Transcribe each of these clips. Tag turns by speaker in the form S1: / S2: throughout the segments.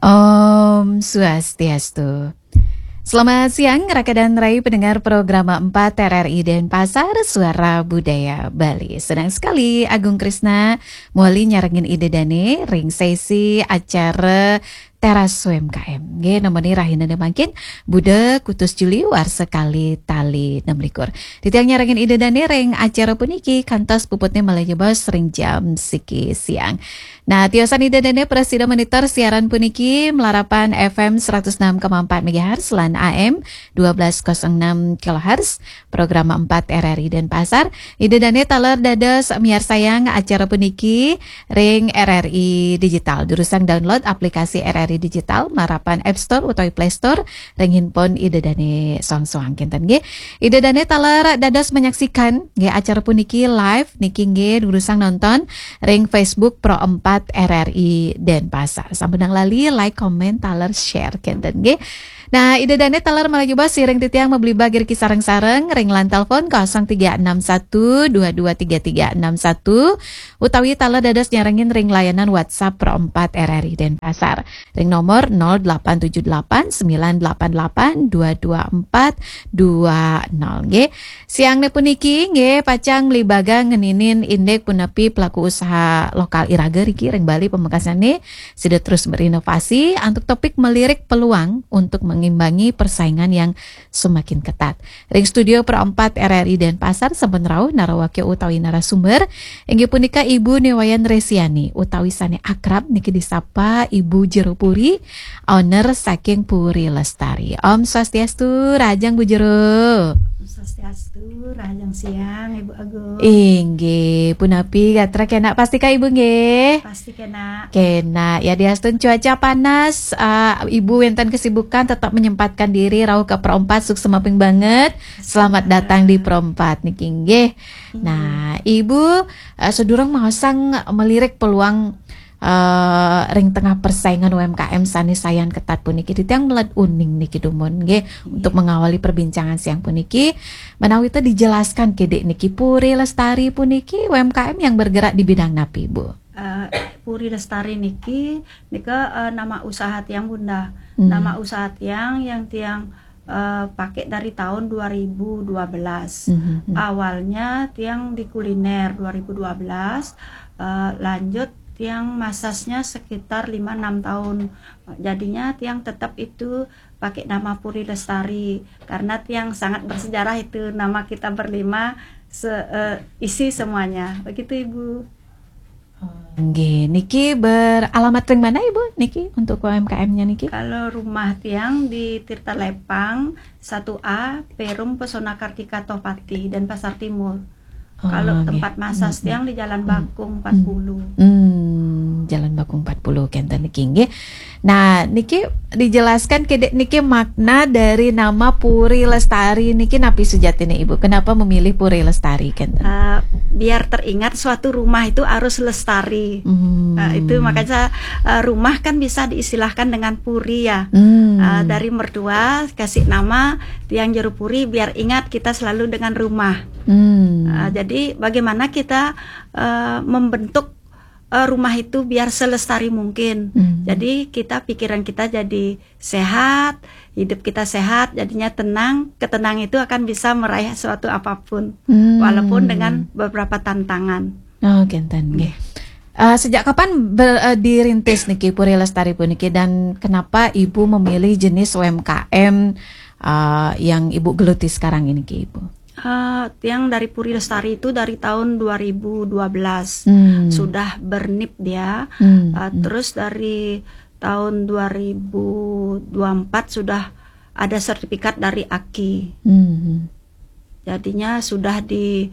S1: Om Swastiastu. Selamat siang, Raka dan Rai pendengar program 4 RRI Denpasar Suara Budaya Bali. Senang sekali Agung Krisna muali nyarengin ide dane ring sesi acara Teras UMKM. Nggih nomor rahina makin Buddha Kutus Juli war sekali tali 6 Ditiang nyarengin ide dane ring acara puniki kantos puputnya Malaya Bos ring jam siki siang. Nah, tiosan ide dane presida monitor siaran puniki melarapan FM 106,4 MHz lan AM 1206 kHz program 4 RRI Denpasar. Ide dane taler dados miar sayang acara puniki ring RRI Digital. Durusang download aplikasi RRI Digital melarapan App Store utawi Play Store ring handphone ide dane soang-soang kinten nggih. Ide dane taler dados menyaksikan nggih acara puniki live niki nggih durusang nonton ring Facebook Pro 4 RRI Denpasar. Sampun lali like, comment, taler, share kenten nggih. Nah, ide dane taler malah coba siring titiang membeli bagir kisareng-sareng ring lan telepon 0361223361 utawi taler dados nyarengin ring layanan WhatsApp Pro 4 RRI Denpasar. Ring nomor 087898224220 nggih. Siang puniki nggih pacang libaga ngeninin indek punepi pelaku usaha lokal Iraga Riki ring Bali pemekasane sudah terus berinovasi untuk topik melirik peluang untuk mengimbangi persaingan yang semakin ketat. Ring studio Pro 4 RRI Denpasar sampun rawuh narawakya utawi narasumber inggih punika Ibu Newayan Resiani utawi sane akrab niki disapa Ibu Jero Puri, owner saking Puri Lestari. Om Swastiastu, Rajang Bu Jero.
S2: Swastiastu, Rajang siang Ibu Agung.
S1: Inggih, punapi gatra kena pasti ka Ibu nggih?
S2: Pasti kena.
S1: Kena, ya diastun cuaca panas, Ibu wenten kesibukan tetap menyempatkan diri rawuh ke Pro 4 suk semaping banget. Selamat datang di Pro 4 niki nggih. Nah, Ibu sedurung mahasang melirik peluang ring tengah persaingan UMKM sani sayan ketat puniki titiang melad uning niki dumon nggih untuk mengawali perbincangan siang puniki menawi itu dijelaskan kedek niki Puri Lestari puniki UMKM yang bergerak di bidang napi Bu.
S2: Puri Lestari niki nika nama usaha tiang Bunda. Nama usaha tiang yang tiang pakai dari tahun 2012. Awalnya tiang di kuliner 2012, lanjut tiang masasnya sekitar 5-6 tahun. Jadinya tiang tetap itu pakai nama Puri Lestari karena tiang sangat bersejarah itu nama kita berlima isi semuanya. Begitu Ibu.
S1: Nggih, niki beralamat ring mana Ibu niki untuk UMKM-nya niki?
S2: Kalau rumah tiang di Tirta Lepang 1A Perum Pesona Kartika Topati dan Pasar Timur. Kalau tempat masas tiang di Jalan Bakung 40.
S1: Jalan Bakung 40 kenten niki nggih. Nah, niki dijelaskan kedek niki makna dari nama Puri Lestari niki napi sejatine Ibu. Kenapa memilih Puri Lestari kenten?
S2: Biar teringat suatu rumah itu harus lestari. Itu makanya rumah kan bisa diistilahkan dengan puri ya. Dari mertua kasih nama tiang Jero Puri biar ingat kita selalu dengan rumah. Jadi bagaimana kita membentuk rumah itu biar selestari mungkin. Jadi pikiran kita jadi sehat, hidup kita sehat, jadinya tenang. Ketenangan itu akan bisa meraih suatu apapun, walaupun dengan beberapa tantangan.
S1: Oh, kenten nggih. Sejak kapan dirintis niki Puri Lestari puniki dan kenapa Ibu memilih jenis UMKM yang Ibu geluti sekarang ini ki Ibu?
S2: Yang dari Puri Lestari itu dari tahun 2012 sudah bernip dia. Terus dari tahun 2024 sudah ada sertifikat dari AKI. Jadinya sudah di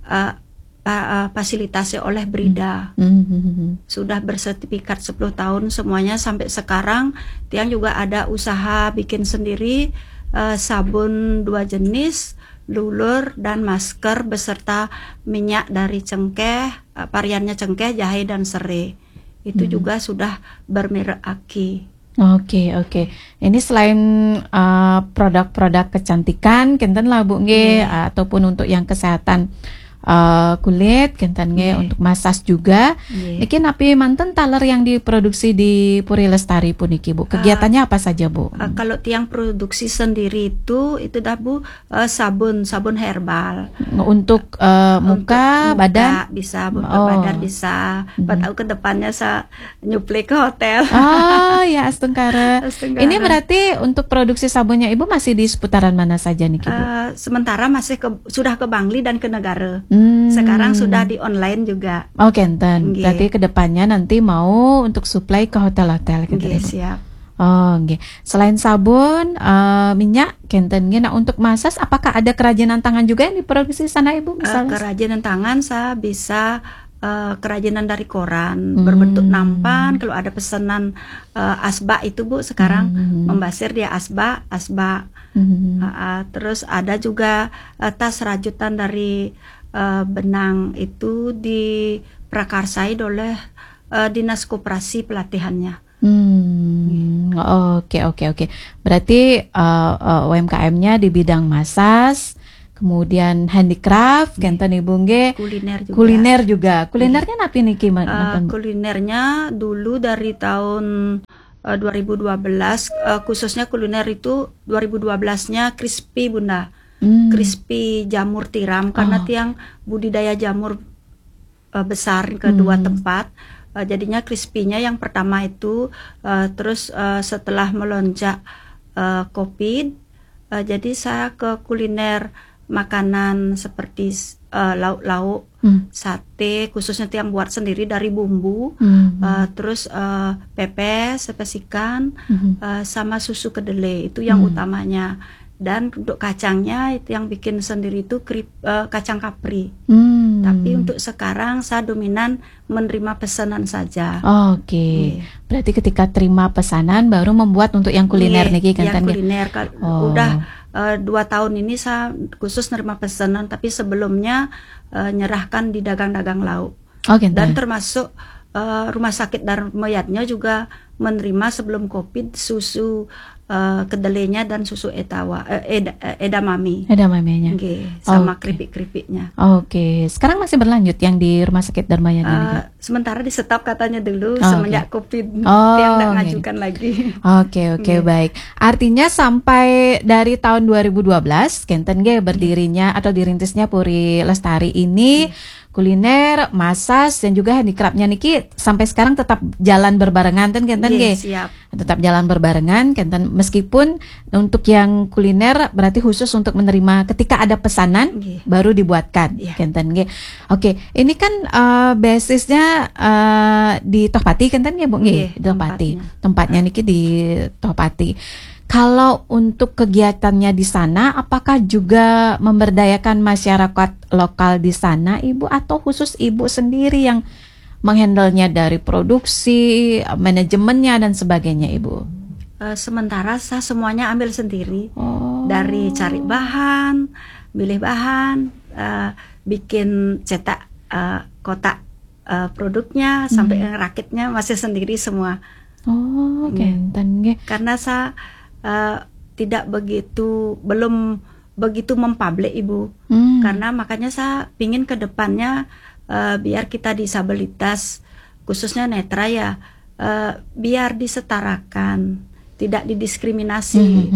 S2: fasilitasi oleh Brida. Sudah bersertifikat 10 tahun semuanya sampai sekarang. Tiang juga ada usaha bikin sendiri sabun 2 jenis, lulur dan masker beserta minyak dari cengkeh, variannya cengkeh, jahe dan serai. Itu juga sudah bermerek AKI.
S1: Oke. Ini selain produk-produk kecantikan, kenten lah Bu nggih, ataupun untuk yang kesehatan kulit kentan nge untuk masas juga. Niki napi manten taler yang diproduksi di Puri Lestari pun niki Bu. Kegiatannya apa saja Bu?
S2: Kalau tiang produksi sendiri itu dah Bu, sabun herbal.
S1: Untuk muka, badan
S2: bisa, badan bisa. Tahu ke depannya saya nyuplai ke hotel.
S1: Oh ya, Astungkara. Ini berarti untuk produksi sabunnya Ibu masih di seputaran mana saja nih Bu?
S2: Sementara masih sudah ke Bangli dan ke negara. Sekarang sudah di online juga.
S1: Oh kenten. Berarti kedepannya nanti mau untuk supply ke hotel-hotel gitu.
S2: Siap.
S1: Oh, okay. Selain sabun, minyak, kenten. Nah, untuk masas, apakah ada kerajinan tangan juga yang diproduksi sana Ibu? Misalnya?
S2: Kerajinan tangan saya bisa kerajinan dari koran berbentuk nampan. Kalau ada pesanan asbak itu Bu, sekarang membasir dia asbak. Terus ada juga tas rajutan dari benang itu diprakarsai oleh Dinas Koperasi pelatihannya.
S1: Oke. Berarti UMKM-nya di bidang masas, kemudian handicraft, kenten Ibu nge, kuliner juga. Kulinernya napi niki
S2: kulinernya dulu dari tahun 2012, khususnya kuliner itu 2012-nya crispy Bunda. Crispy jamur tiram karena tiang budidaya jamur besar kedua tempat. Jadinya crispy-nya yang pertama itu, terus setelah melonjak COVID, jadi saya ke kuliner makanan seperti lauk-lauk, sate, khususnya yang buat sendiri dari bumbu, terus pepes ikan, sama susu kedelai, itu yang utamanya. Dan untuk kacangnya itu yang bikin sendiri itu kacang kapri. Tapi untuk sekarang saya dominan menerima pesanan saja.
S1: Oke. Berarti ketika terima pesanan baru membuat untuk yang kuliner niki kan?
S2: Yang kuliner udah 2 tahun ini saya khusus menerima pesanan, tapi sebelumnya nyerahkan di dagang-dagang lauk. Dan termasuk rumah sakit Darmayatnya juga menerima sebelum COVID susu kedelainya dan susu edamame.
S1: Edamamenya.
S2: Sama keripik-keripiknya.
S1: Oke. Sekarang masih berlanjut yang di rumah sakit Darmayat ini?
S2: Sementara di stop katanya dulu semenjak COVID. Yang tidak ngajukan lagi.
S1: Oke, baik. Artinya sampai dari tahun 2012 kenten berdirinya atau dirintisnya Puri Lestari ini kuliner, masas dan juga handicraftnya niki sampai sekarang tetap jalan berbarengan kan kenten
S2: siap.
S1: Tetap jalan berbarengan kenten, meskipun untuk yang kuliner berarti khusus untuk menerima ketika ada pesanan baru dibuatkan kenten Oke, ini kan basisnya di Tohpati kenten Bu di Tohpati. Tempatnya niki di Tohpati. Kalau untuk kegiatannya di sana, apakah juga memberdayakan masyarakat lokal di sana, Ibu, atau khusus Ibu sendiri yang menghandlenya dari produksi, manajemennya dan sebagainya, Ibu?
S2: Sementara saya semuanya ambil sendiri, dari cari bahan, milih bahan, bikin cetak kotak produknya, sampai rakitnya masih sendiri semua. Karena saya tidak belum begitu mempublik Ibu, karena makanya saya pingin ke depannya biar kita disabilitas khususnya netra ya biar disetarakan, tidak didiskriminasi.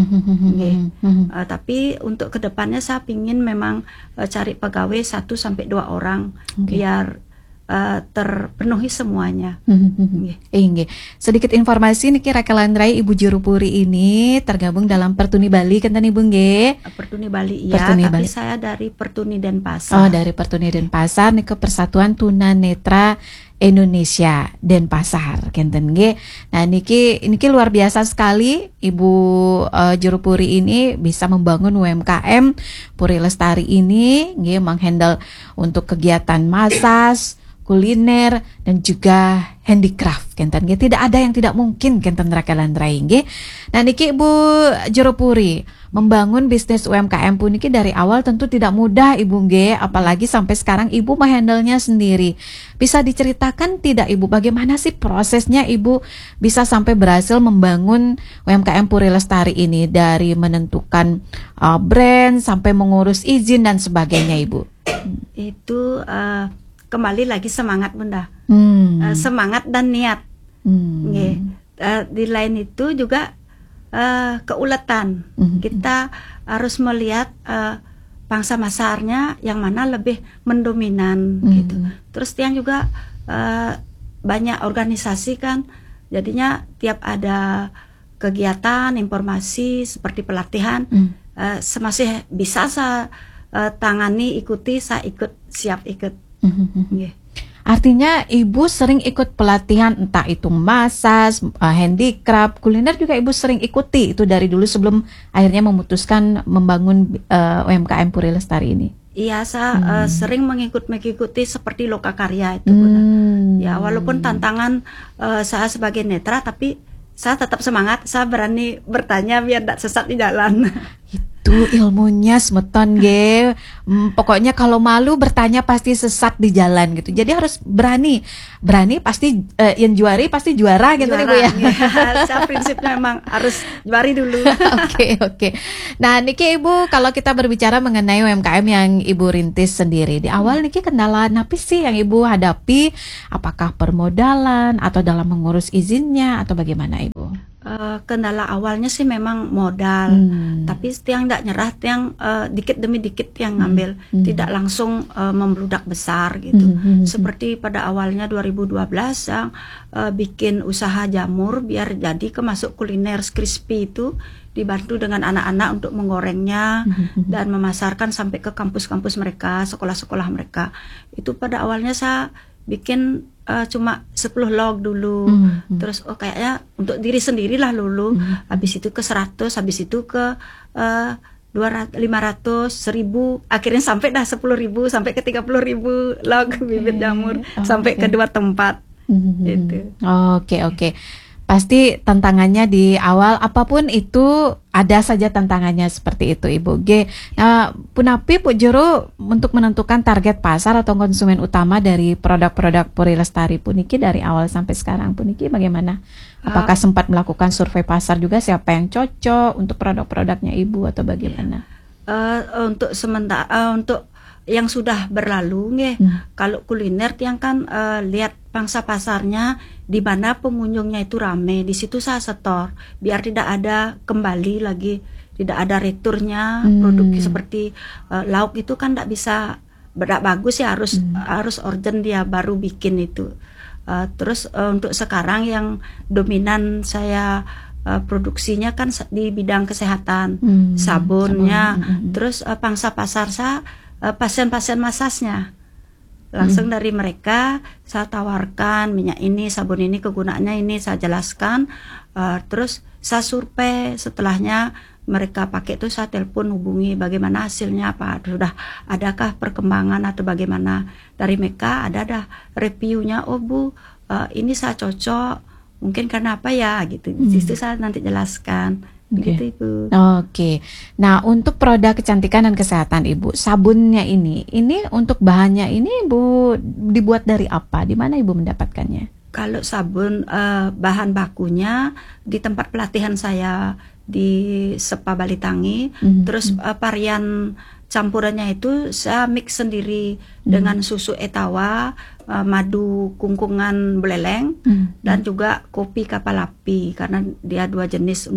S2: Tapi untuk ke depannya saya pingin memang cari pegawai 1 sampai 2 orang biar terpenuhi semuanya.
S1: Sedikit informasi niki Rakelandrai Ibu Juru Puri ini tergabung dalam Pertuni Bali kan Ibu nggih?
S2: Pertuni Bali tapi Bali. Saya dari Pertuni Denpasar.
S1: Dari Pertuni Denpasar niki Persatuan Tunanetra Indonesia Denpasar kenten nggih. Nah niki luar biasa sekali Ibu Juru Puri ini bisa membangun UMKM Puri Lestari ini nggih, menghandle untuk kegiatan masas, kuliner dan juga handicraft kenten nggih. Tidak ada yang tidak mungkin kenten Rakelandrai nggih. Nah niki Ibu Juru Puri membangun bisnis UMKM pun niki dari awal tentu tidak mudah Ibu nggih, apalagi sampai sekarang Ibu menghandlenya sendiri. Bisa diceritakan tidak Ibu bagaimana sih prosesnya Ibu bisa sampai berhasil membangun UMKM Puri Lestari ini, dari menentukan brand sampai mengurus izin dan sebagainya Ibu?
S2: itu kembali lagi semangat Bunda, semangat dan niat. Di lain itu juga keuletan. Kita harus melihat pangsa pasarnya yang mana lebih mendominan gitu. Terus yang juga banyak organisasi kan, jadinya tiap ada kegiatan informasi seperti pelatihan semasih bisa saya tangani, ikuti, saya siap ikut.
S1: Artinya Ibu sering ikut pelatihan, entah itu massage, handicraft, kuliner juga Ibu sering ikuti itu dari dulu sebelum akhirnya memutuskan membangun UMKM Puri Lestari ini.
S2: Iya, saya sering mengikuti seperti Lokakarya itu, Bunda. Ya, walaupun tantangan saya sebagai netra, tapi saya tetap semangat, saya berani bertanya biar tidak sesat di jalan.
S1: Itu ilmunya semeton ge. Pokoknya kalau malu bertanya pasti sesat di jalan gitu. Jadi harus berani pasti yang juari pasti juara gitu nih Bu ya.
S2: Saya prinsipnya memang harus juari dulu.
S1: Oke. Nah niki Ibu, kalau kita berbicara mengenai UMKM yang Ibu rintis sendiri, di awal niki kendala apa sih yang Ibu hadapi? Apakah permodalan atau dalam mengurus izinnya atau bagaimana Ibu?
S2: Kendala awalnya sih memang modal, tapi yang tidak nyerah, yang dikit demi dikit yang ngambil, tidak langsung membludak besar gitu. Seperti pada awalnya 2012 yang bikin usaha jamur biar jadi kemasuk kuliner crispy itu, dibantu dengan anak-anak untuk menggorengnya dan memasarkan sampai ke kampus-kampus mereka, sekolah-sekolah mereka. Itu pada awalnya saya bikin cuma 10 log dulu, terus kayaknya untuk diri sendirilah dulu, habis itu ke 100, habis itu ke 200, 500, 1000, akhirnya sampai dah 10.000 sampai ke 30.000 log bibit jamur sampai ke 2 tempat. Gitu.
S1: Oke. Pasti tantangannya di awal apapun itu ada saja tantangannya seperti itu Ibu G. Nah, punapi Pu Juru untuk menentukan target pasar atau konsumen utama dari produk-produk Puri Lestari puniki dari awal sampai sekarang puniki bagaimana? Apakah sempat melakukan survei pasar juga siapa yang cocok untuk produk-produknya Ibu atau bagaimana?
S2: Untuk sementara untuk yang sudah berlalu kalau kuliner yang kan lihat pangsa pasarnya di mana pengunjungnya itu rame, di situ saya setor biar tidak ada kembali lagi, tidak ada returnya. Produk seperti lauk itu kan tidak bisa bagus ya, harus urgent dia baru bikin itu. Terus untuk sekarang yang dominan saya produksinya kan di bidang kesehatan, sabunnya, terus pangsa pasar saya pasien-pasien masasnya langsung dari mereka saya tawarkan minyak ini, sabun ini, kegunaannya ini saya jelaskan, terus saya survei, setelahnya mereka pakai itu saya telepon hubungi bagaimana hasilnya, apa sudah adakah perkembangan atau bagaimana. Dari mereka ada reviewnya, oh Bu ini saya cocok mungkin karena apa ya gitu, di situ saya nanti jelaskan. Gitu, Ibu.
S1: Oke. Nah, untuk produk kecantikan dan kesehatan Ibu, sabunnya ini untuk bahannya ini Ibu dibuat dari apa? Di mana Ibu mendapatkannya?
S2: Kalau sabun bahan bakunya di tempat pelatihan saya di Sepa Balitangi, terus varian campurannya itu saya mix sendiri dengan susu etawa, madu kungkungan beleleng, dan juga kopi kapal api karena dia 2 jenis.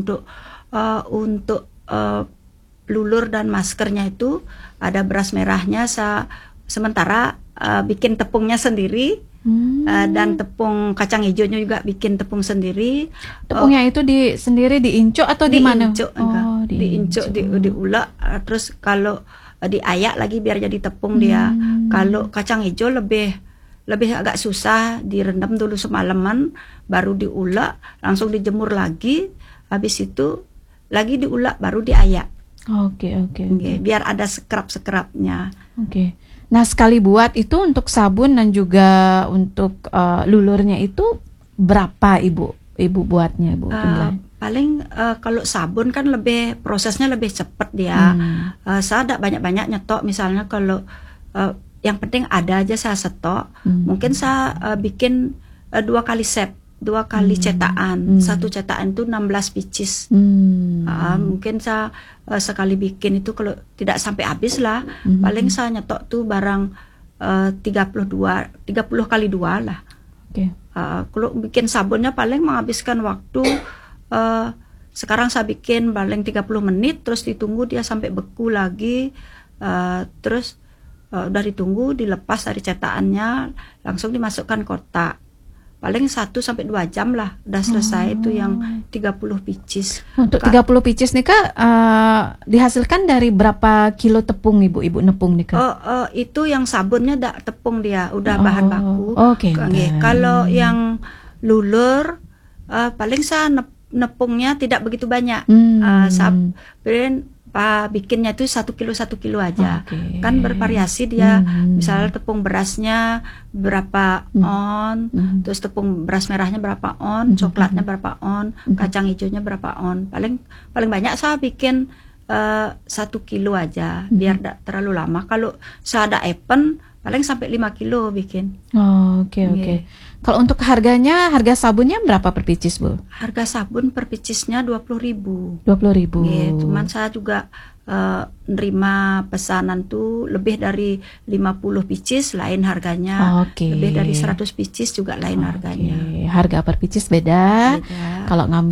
S2: Untuk lulur dan maskernya itu ada beras merahnya, sementara bikin tepungnya sendiri, dan tepung kacang hijaunya juga bikin tepung sendiri.
S1: Tepungnya itu sendiri diincuk atau di mana?
S2: Diincuk, diulek, terus kalau diayak lagi biar jadi tepung dia. Kalau kacang hijau lebih agak susah, direndam dulu semalaman baru diulek, langsung dijemur lagi, habis itu lagi diulek baru diayak.
S1: Oke.
S2: Biar ada sekerap-sekerapnya.
S1: Oke. Nah, sekali buat itu untuk sabun dan juga untuk lulurnya itu berapa Ibu buatnya, Bu?
S2: Paling kalau sabun kan prosesnya lebih cepat dia. Saya tidak banyak-banyak nyetok, misalnya kalau yang penting ada aja saya stok. Mungkin saya bikin 2 kali set. 2 kali cetakan. Satu cetakan itu 16 pieces. Mungkin saya sekali bikin itu kalau tidak sampai habis lah, paling saya nyetok tuh barang 30 kali 2 lah. Kalau bikin sabunnya paling menghabiskan waktu, sekarang saya bikin paling 30 menit, terus ditunggu dia sampai beku lagi, terus udah ditunggu, dilepas dari cetakannya, langsung dimasukkan kotak. Paling 1-2 jam lah udah selesai itu yang 30 pieces.
S1: Untuk 30 pieces nih Kak, dihasilkan dari berapa kilo tepung ibu nepung nih Kak?
S2: Itu yang sabunnya tepung dia udah bahan baku. Kalau yang lulur paling saya nepungnya tidak begitu banyak. Bikinnya itu 1 kilo aja. Kan bervariasi dia, misalnya tepung berasnya berapa on, terus tepung beras merahnya berapa on, coklatnya berapa on, kacang hijaunya berapa on. Paling banyak saya bikin 1 kilo aja, biar tidak terlalu lama. Kalau saya ada event paling sampai 5 kilo bikin.
S1: Oke. Kalau untuk harga sabunnya berapa per pieces, Bu?
S2: Harga sabun per piecesnya 20.000.
S1: 20.000.
S2: Cuman saya juga nerima pesanan tuh lebih dari 50 pieces lain harganya. Lebih dari 100 pieces juga lain harganya.
S1: Harga per pieces beda. Kalau ngambil